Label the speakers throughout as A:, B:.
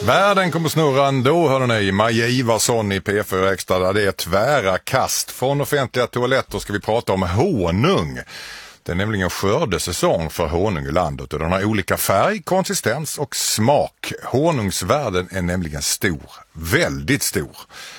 A: Världen kommer snurra ändå, hör ni. Maja Ivarsson i P4 Extra, där det är tvära kast. Från offentliga toaletter ska vi prata om honung. Det är nämligen skördesäsong för honung i landet och den har olika färg, konsistens och smak. Honungsvärlden är nämligen stor, väldigt stor.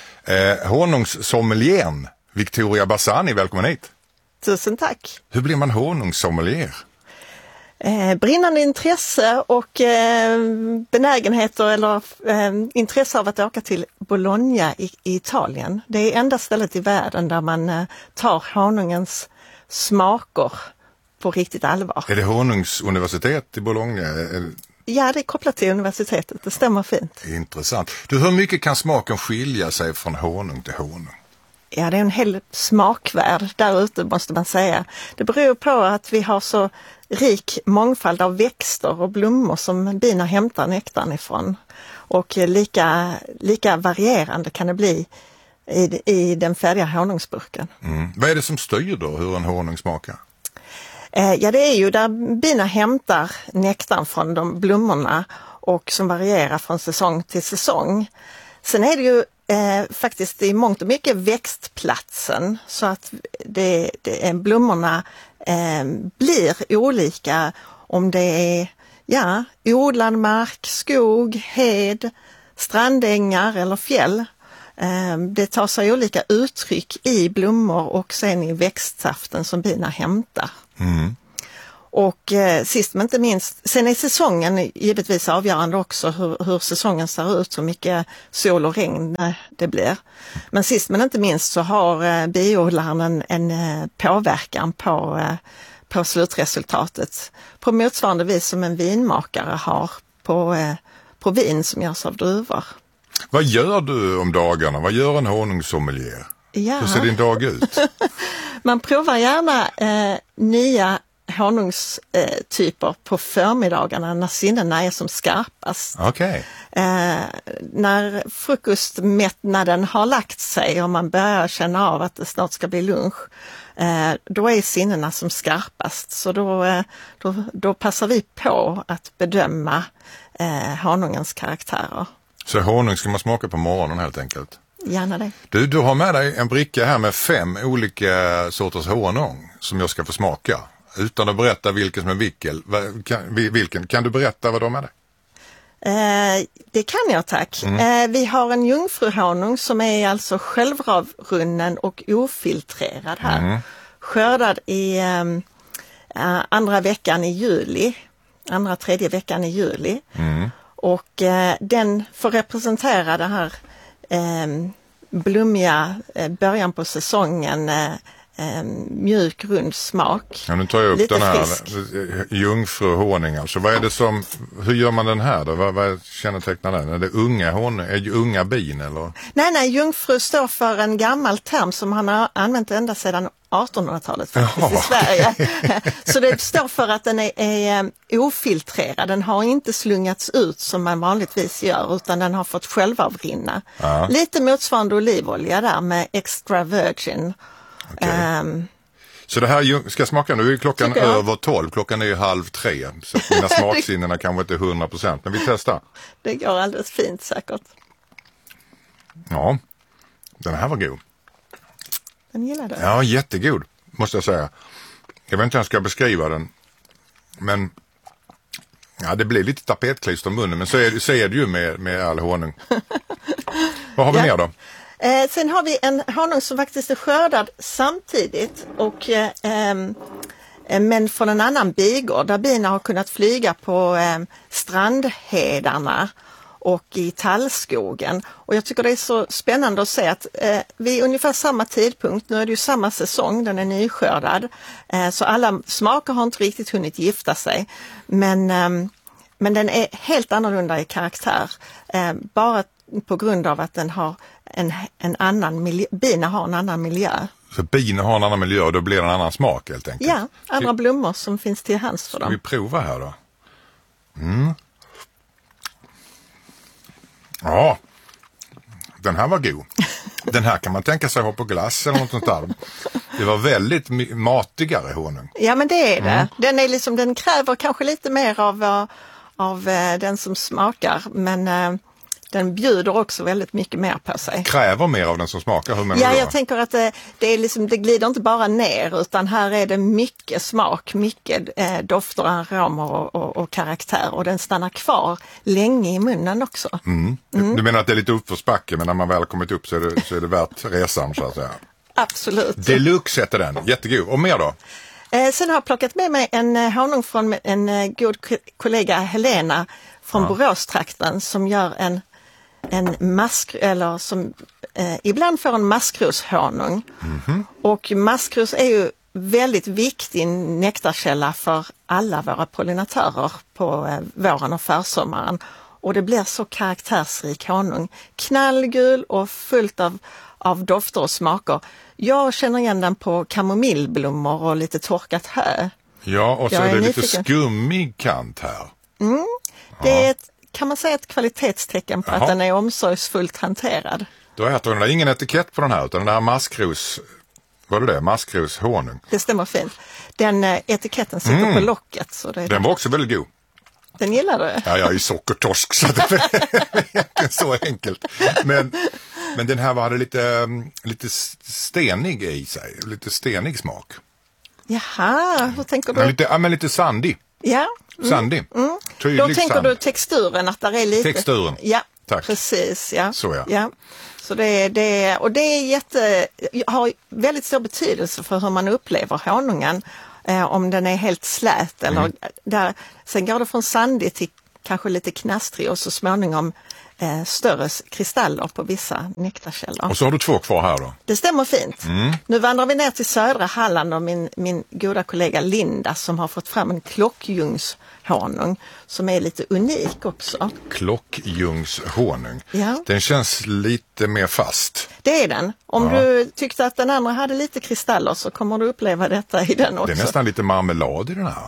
A: Honungssommelieren Victoria Bassani, välkommen hit.
B: Tusen tack.
A: Hur blir man honungssommelier?
B: Brinnande intresse och benägenheter eller intresse av att åka till Bologna i Italien. Det är enda stället i världen där man tar honungens smaker på riktigt allvar.
A: Är det honungsuniversitet i Bologna?
B: Ja, det är kopplat till universitetet. Det stämmer fint.
A: Intressant. Du, hur mycket kan smaken skilja sig från honung till honung?
B: Ja, det är en hel smakvärld där ute, måste man säga. Det beror på att vi har så rik mångfald av växter och blommor som bina hämtar nektarn ifrån. Och lika varierande kan det bli i den färdiga honungsburken.
A: Vad är det som styr då hur en honung smakar?
B: Ja, det är ju där bina hämtar nektarn från de blommorna och som varierar från säsong till säsong. Sen är det ju faktiskt i mångt och mycket växtplatsen så att blommorna blir olika om det är odlad mark, skog, hed, strandängar eller fjäll. Det tar sig olika uttryck i blommor och sen i växtsaften som bina hämtar. Och sist men inte minst, sen är säsongen givetvis avgörande också hur säsongen ser ut, så mycket sol och regn det blir. Men sist men inte minst så har biodlaren en påverkan på slutresultatet på motsvarande vis som en vinmakare har på vin som görs av druvor.
A: Vad gör du om dagarna? Vad gör en honungssommelier?
B: Ja.
A: Hur ser din dag ut?
B: Man provar gärna nya honungstyper på förmiddagarna när sinnena är som skarpast.
A: Okej.
B: När frukostmättnaden har lagt sig och man börjar känna av att det snart ska bli lunch, då är sinnena som skarpast. Så då passar vi på att bedöma honungens karaktärer.
A: Så honung ska man smaka på morgonen helt enkelt?
B: Gärna det.
A: Du har med dig en bricka här med 5 olika sorters honung som jag ska få smaka. Utan att berätta vilken som är vilken. Kan du berätta vad de är?
B: Det kan jag, tack. Vi har en jungfruhonung som är alltså självravrunnen och ofiltrerad här. Skördad i andra, tredje veckan i juli. Och den får representera det här blommiga början på säsongen, mjuk, rund smak.
A: Ja, nu tar jag upp
B: lite
A: den här
B: frisk.
A: Jungfruhonung. Alltså, vad är det som, hur gör man den här då? Vad kännetecknar den? Är det unga honung? Är det unga bin eller? Nej,
B: jungfru står för en gammal term som han har använt ända sedan 1800-talet faktiskt i Sverige. Så det står för att den är ofiltrerad. Den har inte slungats ut som man vanligtvis gör, utan den har fått självavrinna. Lite motsvarande olivolja där med extra virgin.
A: Okay. Så det här ska smaka, nu är klockan över 12, klockan är ju 2:30, så mina smaksinnena kanske inte är 100%, men vi testar.
B: Det går alldeles fint säkert.
A: Ja, den här var god.
B: Den gillar du?
A: Ja, jättegod, måste jag säga. Jag vet inte hur jag ska beskriva den, men ja, det blir lite tapetklister i munnen, men så är det ju med all honung. Vad har vi mer då?
B: Sen har vi en honung som faktiskt är skördad samtidigt och men från en annan bigård där bina har kunnat flyga på strandhedarna och i tallskogen. Och jag tycker det är så spännande att se att vid ungefär samma tidpunkt, nu är det ju samma säsong, den är nyskördad, så alla smaker har inte riktigt hunnit gifta sig. Men den är helt annorlunda i karaktär, bara på grund av att den har en annan miljö, bina har en annan miljö.
A: Så bina har en annan miljö och då blir det en annan smak helt enkelt?
B: Ja, andra blommor som finns till hands för dem.
A: Ska vi prova här då? Ja, den här var god. Den här kan man tänka sig ha på glass eller något sånt där. Det var väldigt matigare honung.
B: Ja, men det är det. Den är liksom, den kräver kanske lite mer av den som smakar, men den bjuder också väldigt mycket mer på sig.
A: Kräver mer av den som smakar? Hur menar
B: Ja,
A: du då?
B: jag tänker att det glider inte bara ner, utan här är det mycket smak, mycket dofter, aromer och karaktär, och den stannar kvar länge i munnen också.
A: Du menar att det är lite uppförsbacke, men när man väl kommit upp så är det värt resan, så att säga.
B: Absolut.
A: Deluxe heter den, jättegod. Och mer då?
B: Sen har jag plockat med mig en honung från en god kollega, Helena, från Boråstrakten, som gör en mask, eller som ibland får en maskroshonung. Och maskros är ju väldigt viktig nektarkälla för alla våra pollinatörer på våren och försommaren. Och det blir så karaktärsrik honung. Knallgul och fullt av dofter och smaker. Jag känner igen den på kamomillblommor och lite torkat hö.
A: Ja, och så är det lite skummig kant här.
B: Det är kan man säga ett kvalitetstecken på att den är omsorgsfullt hanterad.
A: Då äter den ingen etikett på den här, utan den här maskros, vad är det? Maskroshonung.
B: Det stämmer fint. Den etiketten sitter på locket. Så det
A: den var också väldigt god.
B: Den gillar du?
A: Ja, jag är ju sockertorsk, så det är inte så enkelt. Men den här hade lite stenig i sig, lite stenig smak.
B: Jaha, hur tänker du?
A: Men lite sandig.
B: Ja.
A: Sandig.
B: Då tänker du texturen, att där är lite...
A: Texturen.
B: Ja,
A: tack.
B: Precis. Ja.
A: Så
B: ja. Så det har väldigt stor betydelse för hur man upplever honungen. Om den är helt slät eller där. Sen går det från sandig till kanske lite knastrig och så småningom större kristaller på vissa nektarkällor.
A: Och så har du 2 kvar här då?
B: Det stämmer fint. Nu vandrar vi ner till södra Halland och min goda kollega Linda som har fått fram en klockljungshonung som är lite unik också.
A: Klockljungshonung.
B: Ja.
A: Den känns lite mer fast.
B: Det är den. Om du tyckte att den andra hade lite kristaller så kommer du uppleva detta i den också.
A: Det är nästan lite marmelad i den här.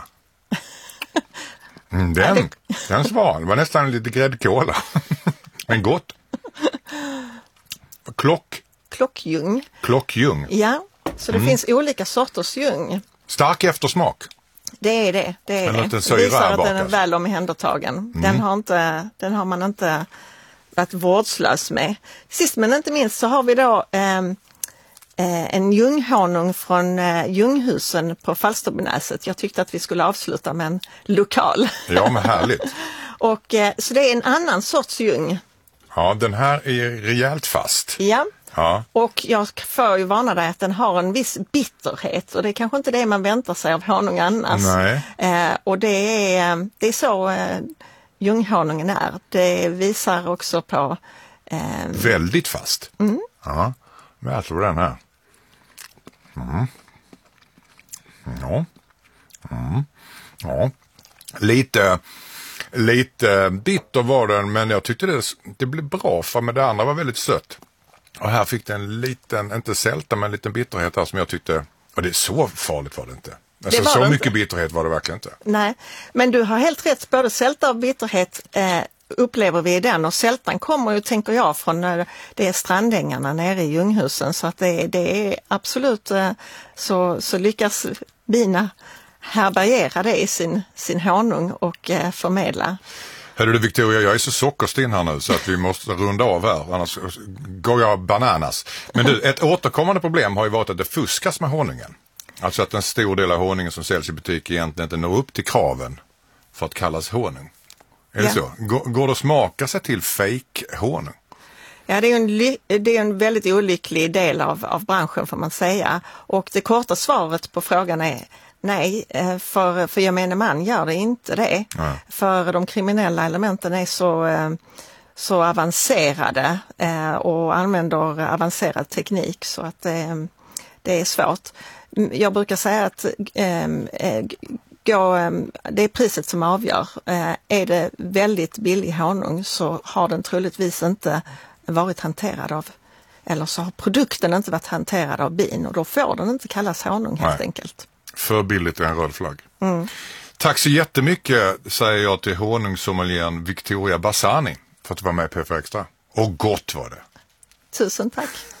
A: Den svar. Det var nästan lite gräddkola. Men gott. Klockljung.
B: Ja, så det finns olika sorters ljung.
A: Stark eftersmak.
B: Det är det. Det visar att den är väl omhändertagen. Den har man inte varit vårdslös med. Sist men inte minst så har vi då en ljunghonung från Ljunghusen på Falsterbonäset. Jag tyckte att vi skulle avsluta med en lokal.
A: Ja, men härligt.
B: Och så det är en annan sorts ljung.
A: Ja, den här är rejält fast.
B: Ja.
A: Ja.
B: Och jag får ju varna dig att den har en viss bitterhet och det är kanske inte det man väntar sig av honung annars.
A: Nej.
B: Och det är så ljunghonungen är. Det visar också på...
A: väldigt fast. Ja, men jag tror den här. Ja. Lite bitter var den, men jag tyckte det blev bra, för med det andra var väldigt sött. Och här fick den en liten, inte sälta, men en liten bitterhet här som jag tyckte, och det är så farligt var det inte. Alltså, det var så det mycket inte. Bitterhet var det verkligen inte.
B: Nej, men du har helt rätt, både sälta och bitterhet upplever vi i den, och sältan kommer ju, tänker jag, från det är strandängarna nere i Ljunghusen, så att det är absolut så lyckas bina härbärgera det i sin honung och förmedla.
A: Hörru du Victoria, jag är så sockerstinn här nu så att vi måste runda av här, annars går jag bananas. Men du, ett återkommande problem har ju varit att det fuskas med honungen. Alltså att en stor del av honungen som säljs i butik egentligen inte når upp till kraven för att kallas honung. Är det så? Går det att smaka sig till fake-honung?
B: Ja, det är en väldigt olycklig del av branschen, får man säga. Och det korta svaret på frågan är nej, för gemene man gör det inte det. Ja. För de kriminella elementen är så avancerade och använder avancerad teknik, så att det är svårt. Jag brukar säga att det är priset som avgör. Är det väldigt billig honung så har den troligtvis inte varit hanterad av, eller så har produkten inte varit hanterad av bin, och då får den inte kallas honung helt enkelt.
A: För billigt är en röd flagg. Tack så jättemycket, säger jag till honungssommelieren Victoria Bassani för att du var med på PFR Extra. Och gott var det.
B: Tusen tack.